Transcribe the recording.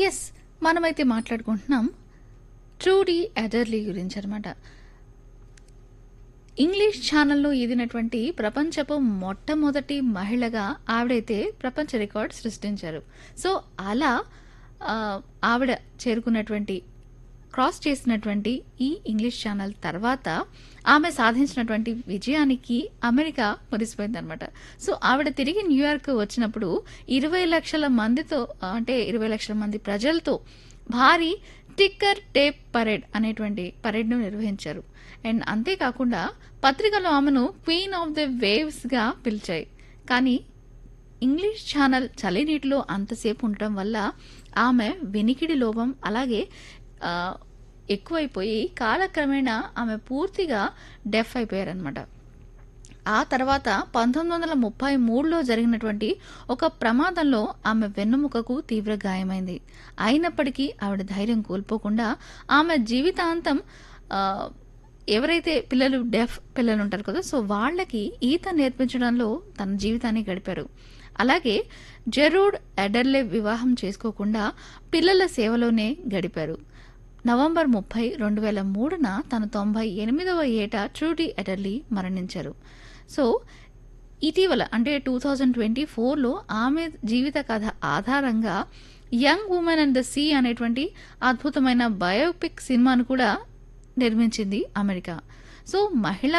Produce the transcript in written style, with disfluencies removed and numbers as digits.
Yes. మనమైతే మాట్లాడుకుంటున్నాం ట్రూడీ అడర్లీ గురించనమాట. English ఛానల్‌లో ఈదినటువంటి ప్రపంచపు మొట్టమొదటి మహిళగా ఆవిడైతే ప్రపంచ రికార్డ్ సృష్టించారు. సో, అలా ఆవిడ చేరుకున్నటువంటి క్రాస్ చేసినటువంటి ఈ ఇంగ్లీష్ ఛానల్ తర్వాత ఆమె సాధించినటువంటి విజయానికి అమెరికా మురిసిపోయిందనమాట. సో, ఆవిడ తిరిగి న్యూయార్క్ వచ్చినప్పుడు 20,00,000 మందితో అంటే 20,00,000 మంది ప్రజలతో భారీ టిక్కర్ టేప్ పరేడ్ అనేటువంటి పరేడ్‌ను నిర్వహించారు. అండ్ అంతేకాకుండా పత్రికలు ఆమెను క్వీన్ ఆఫ్ ది వేవ్స్‌గా పిలిచాయి. కానీ ఇంగ్లీష్ ఛానల్ చలినీటిలో అంతసేపు ఉండటం వల్ల ఆమె వినికిడి లోపం అలాగే ఎక్కువైపోయి కాలక్రమేణా ఆమె పూర్తిగా డెఫ్ అయిపోయారనమాట. ఆ తర్వాత 1933లో జరిగినటువంటి ఒక ప్రమాదంలో ఆమె వెన్నుముకకు తీవ్ర గాయమైంది. అయినప్పటికీ ఆవిడ ధైర్యం కోల్పోకుండా ఆమె జీవితాంతం ఎవరైతే పిల్లలు డెఫ్ పిల్లలు ఉంటారు కదా, సో వాళ్ళకి ఈత నేర్పించడంలో తన జీవితాన్ని గడిపారు. అలాగే జెరూడ్ అడర్లే వివాహం చేసుకోకుండా పిల్లల సేవలోనే గడిపారు. నవంబర్ 30, 2003న తన 98వ ఏట ట్రూడీ అడర్లీ మరణించారు. సో, ఇటీవల అంటే 2024లో ఆమె జీవిత కథ ఆధారంగా young women and the see అనేటువంటి అద్భుతమైన బయోపిక్ సినిమాను కూడా నిర్మించింది అమెరికా. సో, మహిళా